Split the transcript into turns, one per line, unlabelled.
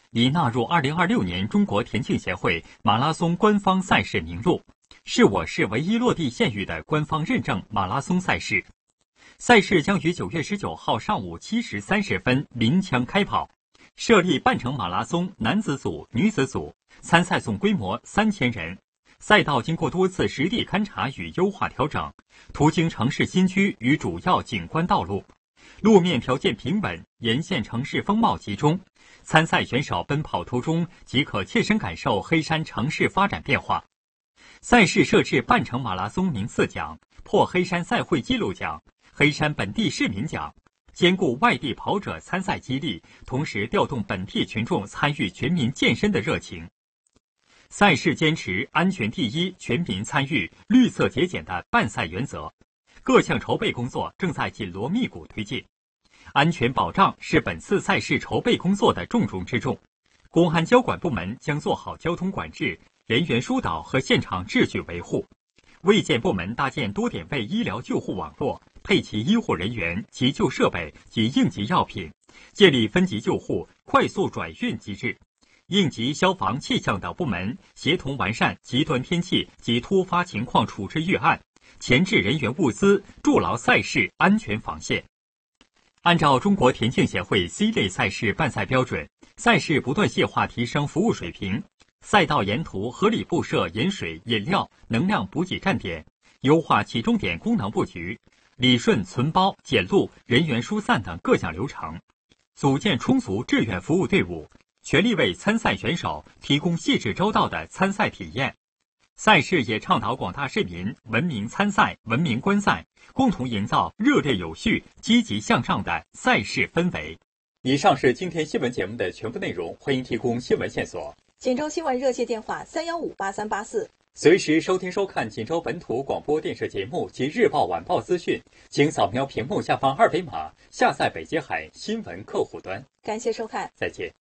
已纳入2026年中国田径协会马拉松官方赛事名录，是我市唯一落地县域的官方认证马拉松赛事。赛事将于9月19号上午7时30分鸣枪开跑，设立半程马拉松男子组、女子组，参赛总规模3000人。赛道经过多次实地勘察与优化调整，途经城市新区与主要景观道路，路面条件平稳，沿线城市风貌集中。参赛选手奔跑途中即可切身感受黑山城市发展变化。赛事设置半程马拉松名次奖、破黑山赛会纪录奖、黑山本地市民奖，兼顾外地跑者参赛激励，同时调动本地群众参与全民健身的热情。赛事坚持安全第一、全民参与、绿色节俭的办赛原则，各项筹备工作正在紧锣密鼓推进。安全保障是本次赛事筹备工作的重中之重，公安交管部门将做好交通管制、人员疏导和现场秩序维护。卫健部门搭建多点位医疗救护网络，配齐医护人员、急救设备及应急药品，建立分级救护、快速转运机制。应急、消防、气象等部门协同完善极端天气及突发情况处置预案，前置人员物资，筑牢赛事安全防线。按照中国田径协会 C 类赛事办赛标准，赛事不断细化提升服务水平，赛道沿途合理布设饮水、饮料、能量补给站点，优化起终点功能布局，理顺存包、检录、人员疏散等各项流程，组建充足志愿服务队伍，全力为参赛选手提供细致周到的参赛体验。赛事也倡导广大市民文明参赛、文明观赛，共同营造热烈有序、积极向上的赛事氛围。以上是今天新闻节目的全部内容，欢迎提供新闻线索。
锦州新闻热线电话3158384，
随时收听收看锦州本土广播电视节目及日报晚报资讯，请扫描屏幕下方2维码下载北极海新闻客户端。
感谢收看，
再见。